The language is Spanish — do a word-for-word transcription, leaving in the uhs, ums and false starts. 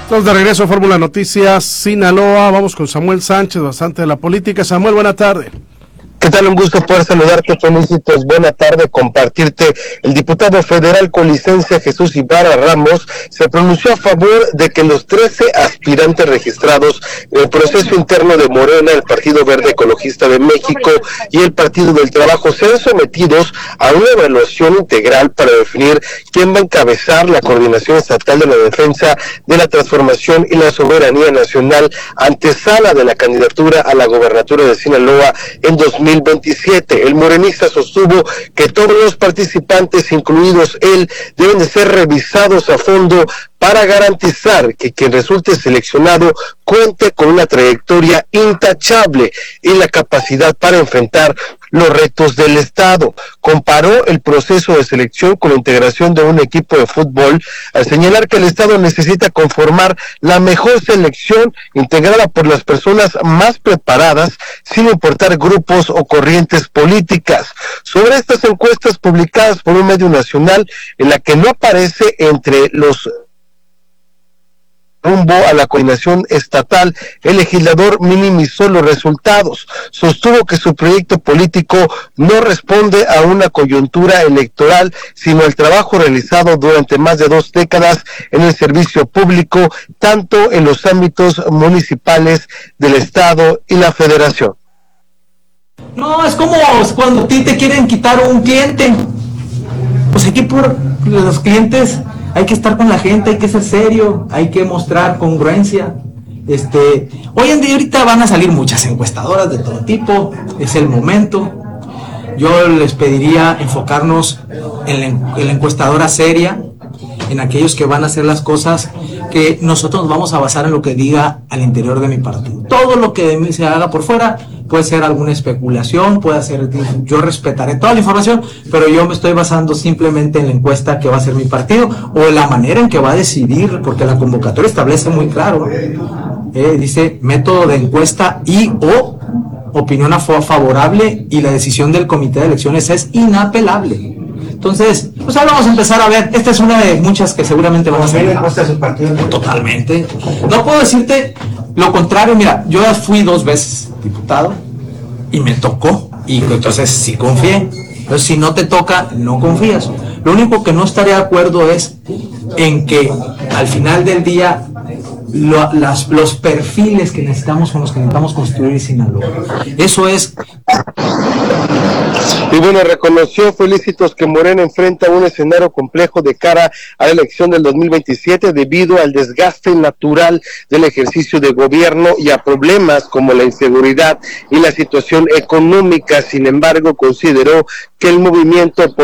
Estamos de regreso a Fórmula Noticias Sinaloa. Vamos con Samuel Sánchez, bastante de la política. Samuel, buena tarde. ¿Qué tal? Un gusto poder saludarte, Felicitos. Buena tarde, compartirte. El diputado federal con licencia Jesús Ibarra Ramos se pronunció a favor de que los trece aspirantes registrados en el proceso interno de Morena, el Partido Verde Ecologista de México y el Partido del Trabajo sean sometidos a una evaluación integral para definir quién va a encabezar la coordinación estatal de la defensa de la transformación y la soberanía nacional, antesala de la candidatura a la gobernatura de Sinaloa en dos mil veintisiete. El morenista sostuvo que todos los participantes, incluidos él, deben de ser revisados a fondo para garantizar que quien resulte seleccionado cuente con una trayectoria intachable y la capacidad para enfrentar los retos del Estado. Comparó el proceso de selección con la integración de un equipo de fútbol, al señalar que el Estado necesita conformar la mejor selección integrada por las personas más preparadas, sin importar grupos o corrientes políticas. Sobre estas encuestas publicadas por un medio nacional, en la que no aparece entre los rumbo a la coordinación estatal, el legislador minimizó los resultados. Sostuvo que su proyecto político no responde a una coyuntura electoral, sino al trabajo realizado durante más de dos décadas en el servicio público, tanto en los ámbitos municipales del Estado y la Federación. No, es como cuando a ti te quieren quitar un cliente. Pues aquí por los clientes hay que estar con la gente, hay que ser serio, hay que mostrar congruencia. Este, hoy en día ahorita van a salir muchas encuestadoras de todo tipo, es el momento. Yo les pediría enfocarnos en la, en la encuestadora seria, en aquellos que van a hacer las cosas, que nosotros nos vamos a basar en lo que diga al interior de mi partido. Todo lo que de mí se haga por fuera puede ser alguna especulación, puede ser, yo respetaré toda la información, pero yo me estoy basando simplemente en la encuesta que va a hacer mi partido, o la manera en que va a decidir, porque la convocatoria establece muy claro, eh, dice método de encuesta y o opinión favorable, y la decisión del comité de elecciones es inapelable. Entonces, pues ahora vamos a empezar a ver. Esta es una de muchas que seguramente vamos a ver. Totalmente. No puedo decirte lo contrario. Mira, yo fui dos veces diputado y me tocó, y entonces sí confié. Entonces, si no te toca, no confías. Lo único que no estaré de acuerdo es en que al final del día lo, las, los perfiles que necesitamos con los que necesitamos construir Sinaloa. Eso es. Y bueno, reconoció Felicitos que Morena enfrenta un escenario complejo de cara a la elección del dos mil veintisiete debido al desgaste natural del ejercicio de gobierno y a problemas como la inseguridad y la situación económica. Sin embargo, consideró que el movimiento